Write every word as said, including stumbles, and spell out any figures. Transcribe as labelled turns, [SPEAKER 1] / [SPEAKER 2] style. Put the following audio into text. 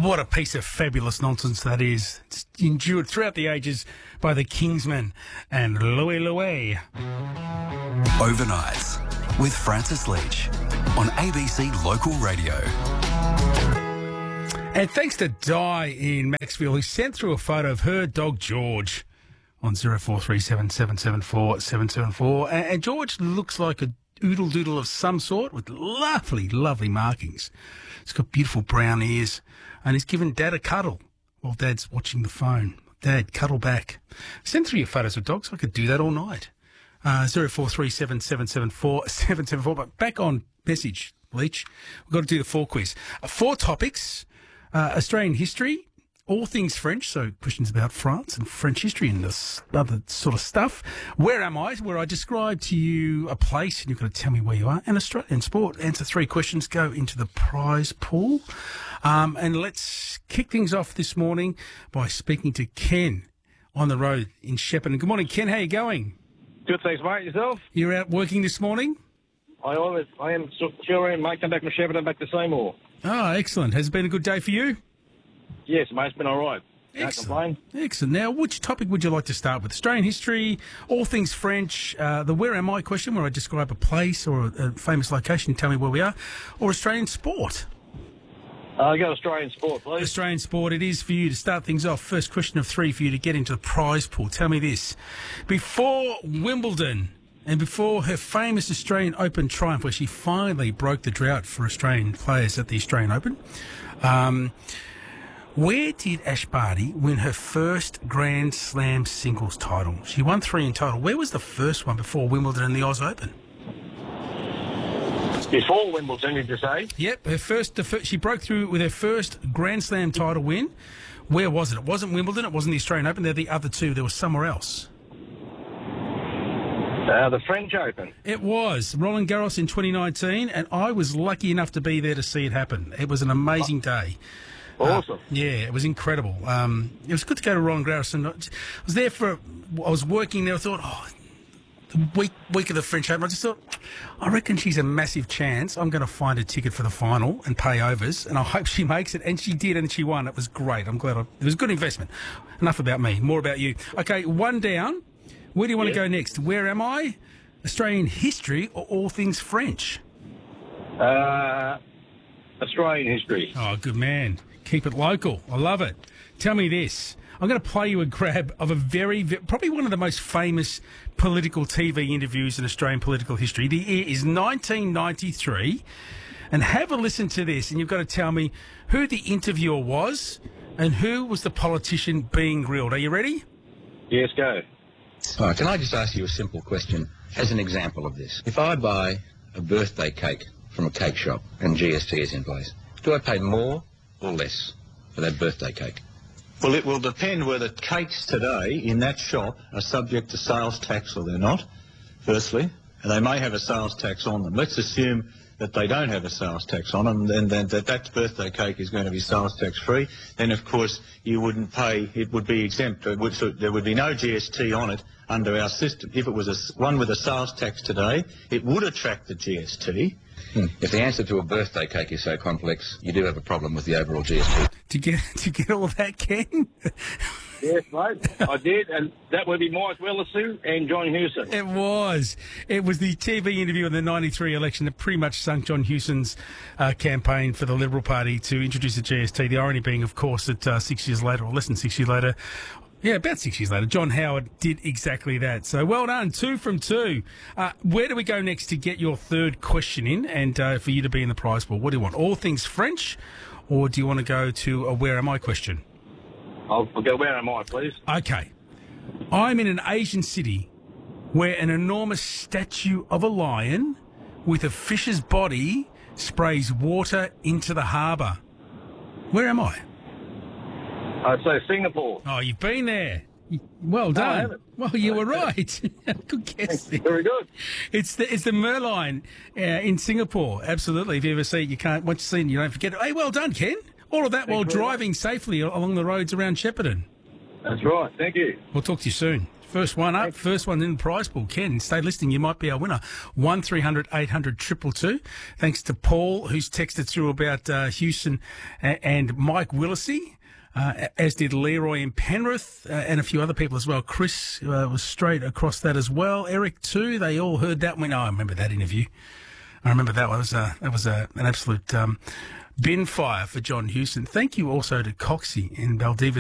[SPEAKER 1] What a piece of fabulous nonsense that is. It's endured throughout the ages by the Kingsmen and Louie Louie.
[SPEAKER 2] Overnights with Francis Leach on A B C Local Radio.
[SPEAKER 1] And thanks to Di in Maxfield, who sent through a photo of her dog George on zero four three seven, seven seven four, seven seven four. And George looks like a oodle doodle of some sort with lovely, lovely markings. He's got beautiful brown ears and he's given Dad a cuddle while Dad's watching the phone. Dad, cuddle back. Send through your photos of dogs. I could do that all night. Uh, zero four three seven, seven seven four, seven seven four. But back on message, Leach. We've got to do the four quiz. Uh, four topics. Uh, Australian history, all things French, so questions about France and French history and this other sort of stuff. Where am I? Where I describe to you a place and you've got to tell me where you are. And Australian sport. Answer three questions, go into the prize pool. Um, and let's kick things off this morning by speaking to Ken on the road in Shepparton. Good morning, Ken. How are you going?
[SPEAKER 3] Good, thanks, mate. Yourself?
[SPEAKER 1] You're out working this morning?
[SPEAKER 3] I always, I am sure, and mate, come back from Shepparton, back to Seymour.
[SPEAKER 1] Oh, excellent. Has it been a good day for you?
[SPEAKER 3] Yes, mate, it's been all right. Can't
[SPEAKER 1] Excellent.
[SPEAKER 3] complain.
[SPEAKER 1] Excellent. Now, which topic would you like to start with? Australian history, all things French, uh, the where am I question, where I describe a place or a, a famous location, tell me where we are, or Australian sport?
[SPEAKER 3] Uh, I got Australian sport, please.
[SPEAKER 1] Australian sport, it is for you to start things off. First question of three for you to get into the prize pool. Tell me this. Before Wimbledon and before her famous Australian Open triumph, where she finally broke the drought for Australian players at the Australian Open, um, where did Ash Barty win her first Grand Slam singles title? She won three in total. Where was the first one before Wimbledon and the Oz Open?
[SPEAKER 3] Before Wimbledon, did you say?
[SPEAKER 1] Yep, her first, the first, she broke through with her first Grand Slam title win. Where was it? It wasn't Wimbledon, it wasn't the Australian Open, they're the other two. There was somewhere else.
[SPEAKER 3] Uh, the French Open.
[SPEAKER 1] It was Roland Garros in twenty nineteen, and I was lucky enough to be there to see it happen. It was an amazing day.
[SPEAKER 3] Awesome.
[SPEAKER 1] Uh, yeah, it was incredible. Um, it was good to go to Roland Garros, and I was there for. I was working there. I thought, oh, the week week of the French Open. I just thought, I reckon she's a massive chance. I'm going to find a ticket for the final and pay overs, and I hope she makes it. And she did, and she won. It was great. I'm glad. I, it was a good investment. Enough about me. More about you. Okay, one down. Where do you want
[SPEAKER 3] Yes.
[SPEAKER 1] to go next? Where am I? Australian history or all things French?
[SPEAKER 3] Uh, Australian history.
[SPEAKER 1] Oh, good man. Keep it local. I love it. Tell me this. I'm going to play you a grab of a very, very, probably one of the most famous political T V interviews in Australian political history. The year is nineteen ninety-three. And have a listen to this, and you've got to tell me who the interviewer was and who was the politician being grilled. Are you ready?
[SPEAKER 3] Yes, go.
[SPEAKER 4] All right, can I just ask you a simple question as an example of this? If I buy a birthday cake from a cake shop and G S T is in place, do I pay more or less for that birthday cake?
[SPEAKER 5] Well, it will depend whether cakes today in that shop are subject to sales tax or they're not, firstly, and they may have a sales tax on them. Let's assume that they don't have a sales tax on them, then, then that that birthday cake is going to be sales tax free. Then, of course, you wouldn't pay, it would be exempt. It would, so there would be no G S T on it under our system. If it was a, one with a sales tax today, it would attract the G S T.
[SPEAKER 4] Hmm. If the answer to a birthday cake is so complex, you do have a problem with the overall G S T.
[SPEAKER 1] To get to get all of that, Ken?
[SPEAKER 3] Yes, mate, I did, and that would be Mike Willisoo and John Hewson.
[SPEAKER 1] It was. It was the T V interview in the ninety-three election that pretty much sunk John Hewson's uh, campaign for the Liberal Party to introduce the G S T. The irony being, of course, that uh, six years later, or less than six years later, yeah, about six years later, John Howard did exactly that. So well done, two from two. Uh, where do we go next to get your third question in and uh, for you to be in the prize pool? What do you want, all things French, or do you want to go to a where am I question?
[SPEAKER 3] I'll, I'll go where am I, please?
[SPEAKER 1] Okay. I'm in an Asian city where an enormous statue of a lion with a fish's body sprays water into the harbour. Where am I?
[SPEAKER 3] I'd say Singapore.
[SPEAKER 1] Oh, you've been there. Well
[SPEAKER 3] No, I
[SPEAKER 1] done.
[SPEAKER 3] haven't.
[SPEAKER 1] Well, you were right. Good guess there.
[SPEAKER 3] Very good.
[SPEAKER 1] It's the it's the Merlion uh, in Singapore. Absolutely. If you ever see it, you can't. Once you've seen it, you don't forget it. Hey, well done, Ken. All of that while
[SPEAKER 3] you very
[SPEAKER 1] driving safely along the roads around Shepparton.
[SPEAKER 3] That's right. Thank you.
[SPEAKER 1] We'll talk to you soon. First one up, first one in the prize pool. Ken, stay listening. You might be our winner. one three hundred eight hundred two two two. Thanks to Paul, who's texted through about uh, Houston and, and Mike Willisey. Uh, as did Leroy in Penrith, uh, and a few other people as well. Chris uh, was straight across that as well. Eric too. They all heard that one. Oh, I remember that interview. I remember that one. It was, uh, that was uh, an absolute um, bin fire for John Houston. Thank you also to Coxie in Baldiva